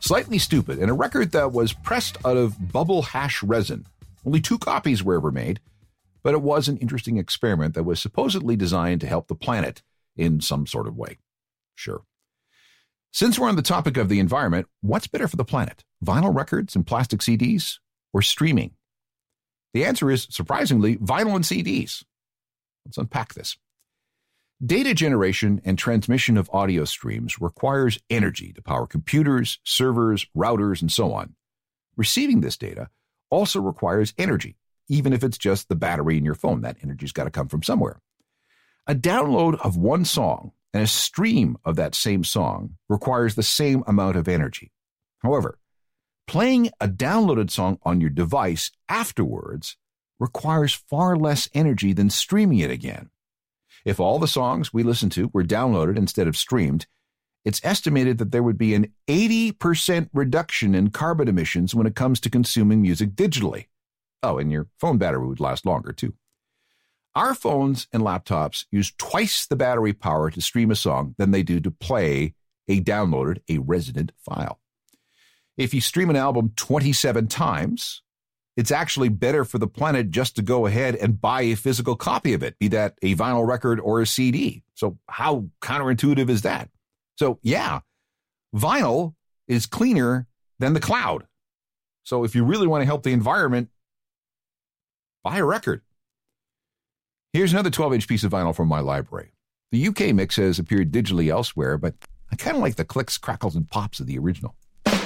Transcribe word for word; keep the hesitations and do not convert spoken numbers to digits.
Slightly Stupid, and a record that was pressed out of bubble hash resin. Only two copies were ever made, but it was an interesting experiment that was supposedly designed to help the planet in some sort of way. Sure. Since we're on the topic of the environment, what's better for the planet? Vinyl records and plastic C Ds or streaming? The answer is, surprisingly, vinyl and C Ds. Let's unpack this. Data generation and transmission of audio streams requires energy to power computers, servers, routers, and so on. Receiving this data also requires energy, even if it's just the battery in your phone. That energy's got to come from somewhere. A download of one song and a stream of that same song requires the same amount of energy. However, playing a downloaded song on your device afterwards requires far less energy than streaming it again. If all the songs we listen to were downloaded instead of streamed, it's estimated that there would be an eighty percent reduction in carbon emissions when it comes to consuming music digitally. Oh, and your phone battery would last longer, too. Our phones and laptops use twice the battery power to stream a song than they do to play a downloaded, a resident file. If you stream an album twenty-seven times, it's actually better for the planet just to go ahead and buy a physical copy of it, be that a vinyl record or a C D. So how counterintuitive is that? So yeah, vinyl is cleaner than the cloud. So if you really want to help the environment, buy a record. Here's another twelve-inch piece of vinyl from my library. The U K mix has appeared digitally elsewhere, but I kind of like the clicks, crackles, and pops of the original.